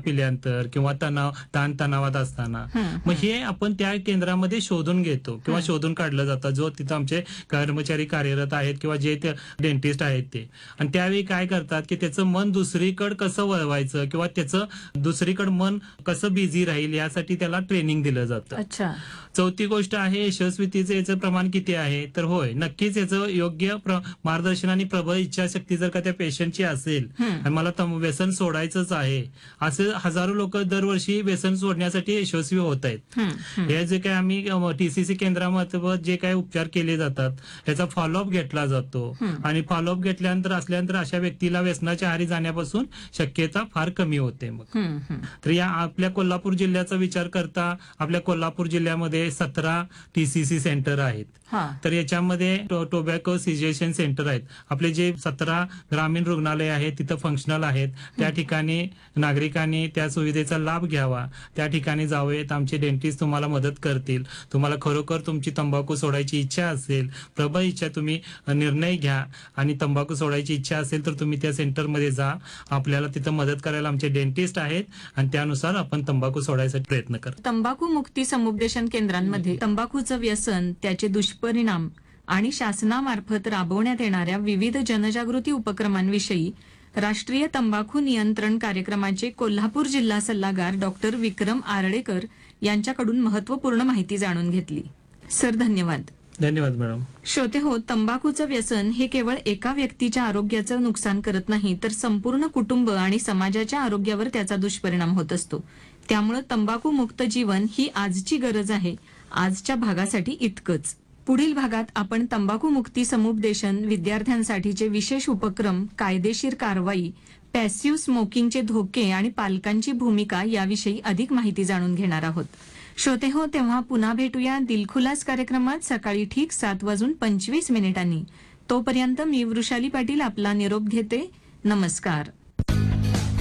पिल्यानंतर किंवा ताणतणावात असताना, मग हे आपण त्या केंद्रामध्ये शोधून घेतो किंवा शोधून काढलं जातं, जो तिथं आमचे कर्मचारी कार्यरत आहेत किंवा जे डेंटिस्ट आहेत ते. आणि त्यावेळी काय करतात की त्याचं मन दुसरीकडे कसं वळवायचं किंवा त्याचं दुसरीकडे मन कसं बिझी राहील यासाठी त्याला ट्रेनिंग दिलं जातं. चौथी गोष्ट आहे यशस्वीतेचं याचं प्रमाण किती आहे, तर होय नक्कीच याचं योग्य मार्गदर्शन आणि प्रबळ इच्छाशक्ती जर का त्या पेशंटची असेल आणि मला व्यसन सोडायचंच आहे, असे हजारो लोक दरवर्षी व्यसन सोडण्यासाठी यशस्वी होत आहेत. हे जे काही आम्ही TCC केंद्रामध्ये जे काही उपचार केले जातात त्याचा फॉलोअप घेतला जातो आणि फॉलोअप घेतल्यानंतर अशा व्यक्तीला व्यसनाच्या आहारी जाण्यापासून शक्यता फार कमी होते. मग तर या आपल्या कोल्हापूर जिल्ह्याचा विचार करता आपल्या कोल्हापूर जिल्ह्यामध्ये 17 TCC सेंटर आहेत. तर याच्यामध्ये टोबॅको सिजेशन सेंटर आहेत. आपले जे 17 ग्रामीण रुग्णालय आहेत तिथं फंक्शनल आहेत. त्या ठिकाणी नागरिकांनी त्या सुविधेचा लाभ घ्यावा, त्या ठिकाणी जावेत. आमचे डेंटिस्ट तुम्हाला मदत करतील. तुम्हाला खरोखर तुमची तंबाखू सोडायची इच्छा असेल, प्रबळ इच्छा, तुम्ही निर्णय घ्या आणि तंबाखू सोडायची इच्छा असेल तर तुम्ही त्या सेंटरमध्ये जा. आपल्याला तिथं मदत करायला आमचे डेंटिस्ट आहेत आणि त्यानुसार आपण तंबाखू सोडायसाठी प्रयत्न करू. तंबाखू मुक्ती समुपदेशन केंद्रांमध्ये तंबाखूचं व्यसन, त्याचे दुष्परिणाम आणि शासनामार्फत राबवण्यात येणाऱ्या विविध जनजागृती उपक्रमांविषयी राष्ट्रीय तंबाखू नियंत्रण कार्यक्रमाचे कोल्हापूर जिल्हा सल्लागार डॉक्टर विक्रम आर्डेकर यांच्याकडून महत्वपूर्ण माहिती जाणून घेतली. सर, धन्यवाद. धन्यवाद मॅडम. श्रोते हो, तंबाखूचं व्यसन हे केवळ एका व्यक्तीच्या आरोग्याचं नुकसान करत नाही, तर संपूर्ण कुटुंब आणि समाजाच्या आरोग्यावर त्याचा दुष्परिणाम होत असतो. त्यामुळे तंबाखू मुक्त जीवन ही आजची गरज आहे. आजच्या भागासाठी इतकंच. पुढील भागात आपण तंबाखू मुक्ती समुपदेशन, विद्यार्थ्यांसाठीचे विशेष उपक्रम, कायदेशीर कारवाई, पॅसिव्ह स्मोकिंगचे धोके आणि पालकांची भूमिका याविषयी अधिक माहिती जाणून घेणार आहोत. श्रोते हो, तेव्हा पुन्हा भेटूया दिलखुलास कार्यक्रमात सकाळी ठीक 7:25 तोपर्यंत मी वृषाली पाटील आपला निरोप घेते. नमस्कार.